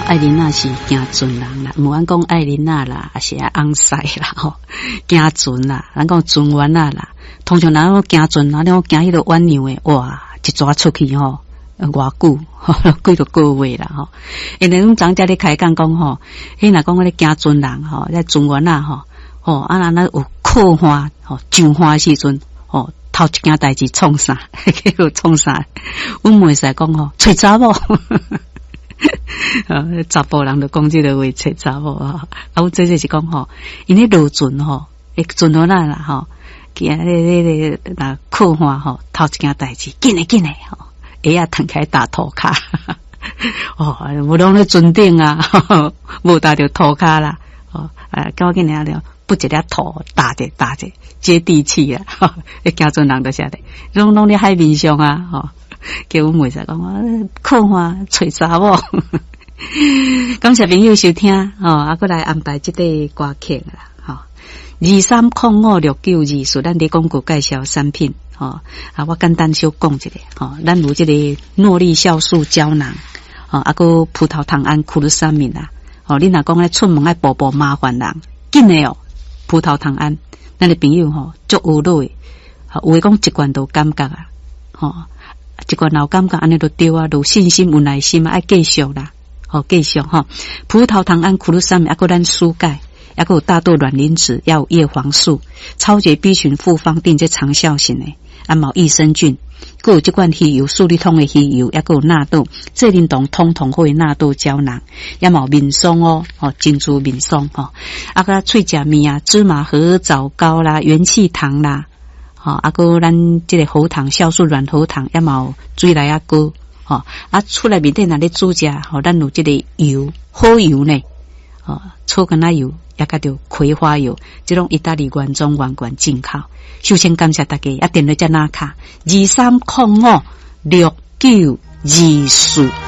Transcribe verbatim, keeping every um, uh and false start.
艾琳娜是行船人啦，唔管讲艾琳娜啦，还是昂塞啦吼，行船啦，咱讲船员啦啦。通常人行船啊，你讲行迄个湾洋诶，哇，一抓出去吼，偌久，几多个月啦吼。因为咱长家咧开讲讲吼，迄若讲咧行船人吼，咧船员啊吼，吼啊那那有靠岸吼，上岸时阵吼，头一件代志创啥，迄个创啥，阮袂使讲吼，找查某。啊，查甫人就讲即个话，找查某啊。啊，我这就是讲吼，因为落船吼，会船好啦啦吼，今日咧咧那靠岸吼，头一件代志，紧诶紧诶吼，鞋啊摊开打涂骹，哦，无拢咧船顶啊，无打着涂骹啦，哦，啊，叫我紧诶了，不一粒土打者打者，接地气啦，吼，一行船人就是的，拢拢咧海面上啊，吼。叫阮袂使讲啊，靠岸找查某。感谢朋友收听吼，啊，过来安排即个歌曲啦，吼。二三零五六九二是咱伫广告介绍产品，吼啊，我简单小讲一下，吼，咱有即个诺丽酵素胶囊，吼，啊，个葡萄糖胺库鲁沙敏啦，吼，你若讲咧出门爱步步麻烦人，紧诶哦，葡萄糖胺，咱诶朋友吼足有落诶，有诶讲一罐都感觉啊，吼。一个老感觉安尼就对啊，有信心有耐心啊，爱继续啦，好继续哈。葡萄糖胺、库鲁沙米，还有咱蔬钙，还有大豆卵磷脂，要有叶黄素、超级 B 群复方定这长效型的，啊毛益生菌，还有这款鱼油、素力通的鱼油，还有纳豆，这灵动通通会纳豆胶囊，也毛面霜哦，哦珍珠面霜哦，啊个脆甲米啊、芝麻和枣膏啦、元气糖啦。吼，啊个咱即个喉糖酵素软喉糖也毛水来啊个，吼啊出来面顶若咧煮食，吼咱有即个油好油呢，吼草根仔油也甲着葵花油，即种意大利原装原罐进口。首先感谢大家，啊电话只哪卡二三零五六九二四。